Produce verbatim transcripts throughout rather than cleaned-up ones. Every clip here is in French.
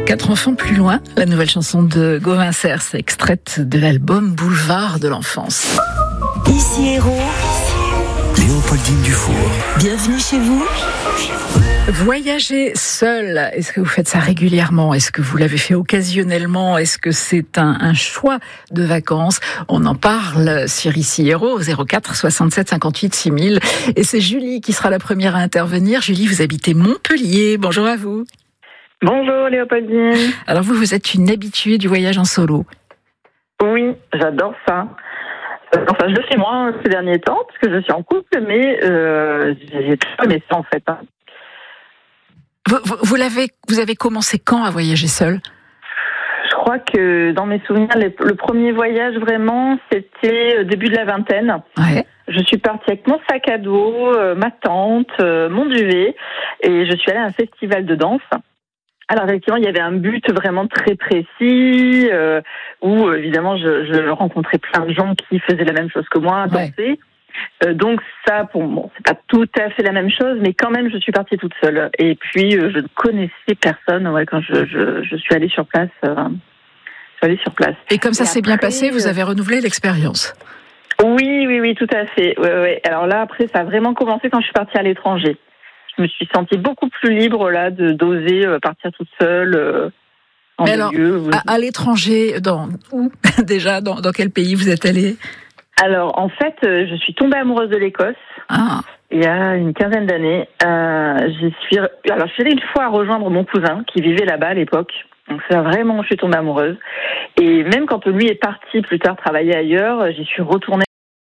Quatre enfants plus loin, la nouvelle chanson de Gauvin Cers, extraite de l'album Boulevard de l'enfance. Ici Héros, Léopoldine Dufour. Bienvenue chez vous. Voyager seul, est-ce que vous faites ça régulièrement? Est-ce que vous l'avez fait occasionnellement? Est-ce que c'est un, un choix de vacances? On en parle sur Ici Héros au zéro quatre soixante-sept cinquante-huit six mille. Et c'est Julie qui sera la première à intervenir. Julie, vous habitez Montpellier. Bonjour à vous. Bonjour Léopoldine. Alors vous, vous êtes une habituée du voyage en solo. Oui, j'adore ça. Enfin, je le fais moins ces derniers temps, parce que je suis en couple, mais euh, j'ai toujours aimé ça en fait. Hein. Vous, vous, vous, l'avez, vous avez commencé quand à voyager seul? Je crois que dans mes souvenirs, les, le premier voyage vraiment, c'était début de la vingtaine. Ouais. Je suis partie avec mon sac à dos, euh, ma tente, euh, mon duvet, et je suis allée à un festival de danse. Alors effectivement, il y avait un but vraiment très précis, euh, où évidemment je, je rencontrais plein de gens qui faisaient la même chose que moi, danser. Ouais. Euh, donc ça, pour bon, c'est pas tout à fait la même chose, mais quand même, je suis partie toute seule. Et puis, euh, je ne connaissais personne. Ouais, quand je, je, je suis allée sur place, euh, je suis allée sur place. Et comme ça Et s'est après, bien passé, vous avez renouvelé l'expérience. Oui, oui, oui, tout à fait. Ouais, ouais. Alors là, après, ça a vraiment commencé quand je suis partie à l'étranger. Je me suis sentie beaucoup plus libre là de d'oser euh, partir toute seule. Euh, en Mais alors, lieu, où... à, à l'étranger, dans où déjà, dans, dans quel pays vous êtes allée? Alors, en fait, euh, je suis tombée amoureuse de l'Écosse. Ah. Il y a une quinzaine d'années. Euh, j'y suis... Alors, je suis allée une fois rejoindre mon cousin qui vivait là-bas à l'époque. Donc, c'est vraiment, je suis tombée amoureuse. Et même quand lui est parti plus tard travailler ailleurs, j'y suis retournée.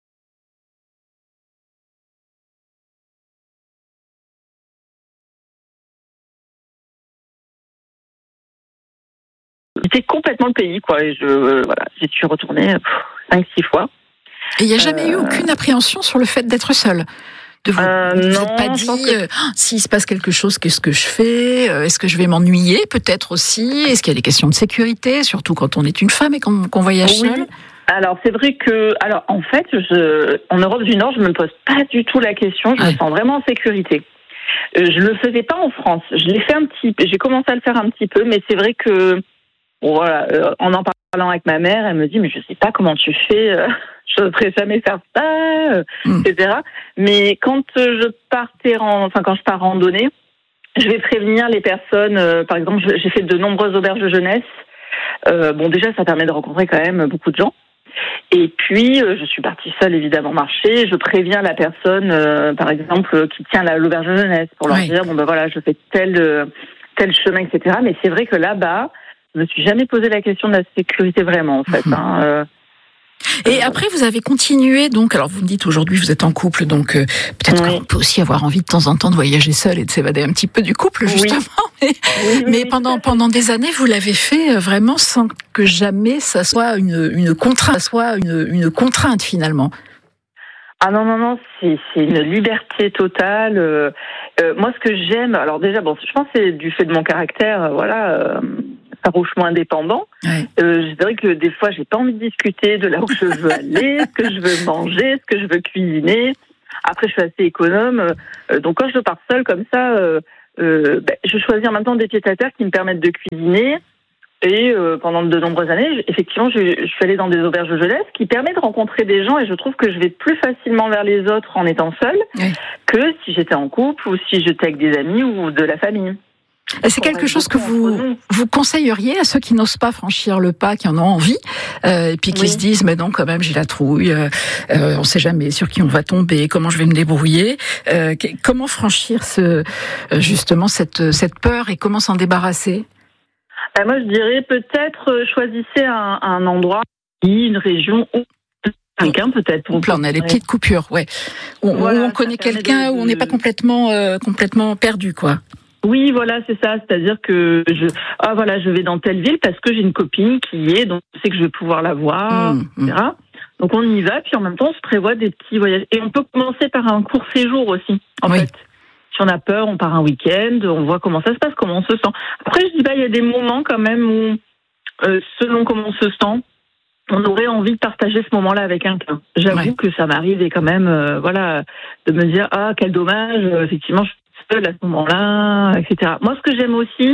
C'était complètement le pays, quoi. Et je, euh, voilà, j'y suis retournée cinq, six fois. Et il n'y a jamais euh... eu aucune appréhension sur le fait d'être seule? De vous euh, vous non, n'êtes pas dit, que... euh, oh, s'il se passe quelque chose, qu'est-ce que je fais? Est-ce que je vais m'ennuyer? Peut-être aussi. Est-ce qu'il y a des questions de sécurité, surtout quand on est une femme et qu'on, qu'on voyage oui. seule? Alors c'est vrai que, alors en fait, je, en Europe du Nord, je me pose pas du tout la question. Je ouais. me sens vraiment en sécurité. Euh, je le faisais pas en France. Je l'ai fait un petit peu. J'ai commencé à le faire un petit peu, mais c'est vrai que, bon, voilà, euh, en en parlant avec ma mère, elle me dit, mais je sais pas comment tu fais. Euh, je n'oserais jamais faire ça, euh, mm. et cetera. Mais quand euh, je partais, en, enfin quand je pars randonnée, je vais prévenir les personnes. Euh, par exemple, j'ai fait de nombreuses auberges de jeunesse. Euh, bon, déjà, ça permet de rencontrer quand même beaucoup de gens. Et puis, euh, je suis partie seule, évidemment, marcher. Je préviens la personne, euh, par exemple, qui tient la, l'auberge de jeunesse, pour leur oui. dire, bon ben voilà, je fais tel euh, tel chemin, et cetera. Mais c'est vrai que là-bas, je me suis jamais posé la question de la sécurité vraiment, en fait. Mm-hmm. Hein, euh, Et après, vous avez continué, donc, alors vous me dites aujourd'hui vous êtes en couple, donc euh, peut-être oui. qu'on peut aussi avoir envie de temps en temps de voyager seul et de s'évader un petit peu du couple, justement. Oui. Mais, oui, oui, mais oui, pendant pendant des années, vous l'avez fait vraiment sans que jamais ça soit une une contrainte, soit une une contrainte finalement. Ah non non non, c'est c'est une liberté totale. Euh, euh, moi, ce que j'aime, alors déjà, bon, je pense que c'est du fait de mon caractère, euh, voilà. Euh, farouchement indépendant. Ouais. Euh, je dirais que des fois, j'ai pas envie de discuter de là où je veux aller, ce que je veux manger, ce que je veux cuisiner. Après, je suis assez économe. Euh, donc, quand je pars seule comme ça, euh, euh, ben, je choisis en même temps des pieds-à-terre qui me permettent de cuisiner. Et euh, pendant de nombreuses années, effectivement, je, je suis allée dans des auberges de jeunesse qui permettent de rencontrer des gens. Et je trouve que je vais plus facilement vers les autres en étant seule ouais. que si j'étais en couple ou si j'étais avec des amis ou de la famille. Et c'est quelque chose que vous vous conseilleriez à ceux qui n'osent pas franchir le pas, qui en ont envie, euh, et puis qui oui. se disent mais non quand même j'ai la trouille, euh, euh, on ne sait jamais sur qui on va tomber, comment je vais me débrouiller, euh, comment franchir ce justement cette cette peur et comment s'en débarrasser? Ben moi je dirais peut-être choisissez un, un endroit, une région où quelqu'un peut-être. Pour on a les petites coupures, ouais. On, voilà, on connaît quelqu'un de... où on n'est pas complètement euh, complètement perdu quoi. Oui, voilà, c'est ça. C'est-à-dire que je, ah voilà, je vais dans telle ville parce que j'ai une copine qui y est, donc je sais que je vais pouvoir la voir, mmh, et cetera. Mmh. Donc on y va, puis en même temps on se prévoit des petits voyages. Et on peut commencer par un court séjour aussi, en oui. fait. Si on a peur, on part un week-end, on voit comment ça se passe, comment on se sent. Après, je dis pas, il y a des moments quand même où, euh, selon comment on se sent, on aurait envie de partager ce moment-là avec quelqu'un. J'avoue ouais. que ça m'arrive et quand même, euh, voilà, de me dire ah quel dommage, euh, effectivement. Je à ce moment-là, et cetera. Moi, ce que j'aime aussi,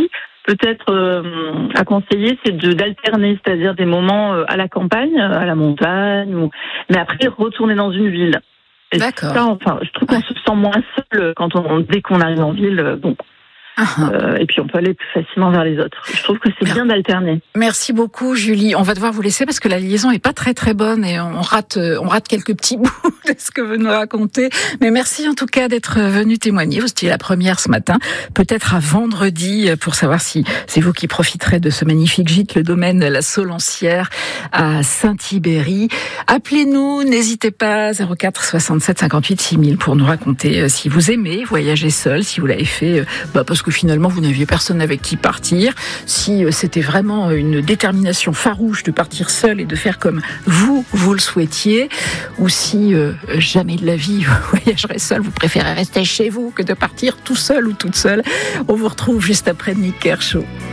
peut-être euh, à conseiller, c'est de d'alterner, c'est-à-dire des moments euh, à la campagne, à la montagne, ou... mais après retourner dans une ville. Et D'accord. Ça, enfin, je trouve qu'on se sent moins seul quand on dès qu'on arrive en ville. Bon. Euh, et puis on peut aller plus facilement vers les autres. Je trouve que c'est bien d'alterner. Merci beaucoup Julie. On va devoir vous laisser parce que la liaison est pas très très bonne et on rate on rate quelques petits bouts de ce que vous nous racontez. Mais merci en tout cas d'être venu témoigner. Vous étiez la première ce matin. Peut-être à vendredi pour savoir si c'est vous qui profiterez de ce magnifique gîte, le domaine La Solancière à Saint-Ibéry. Appelez-nous, n'hésitez pas, zéro quatre soixante-sept cinquante-huit six mille pour nous raconter si vous aimez voyager seul, si vous l'avez fait bah parce que finalement vous n'aviez personne avec qui partir, si c'était vraiment une détermination farouche de partir seul et de faire comme vous, vous le souhaitiez, ou si euh, jamais de la vie vous voyagerez seul, vous préférez rester chez vous que de partir tout seul ou toute seule. On vous retrouve juste après Nick Kershaw.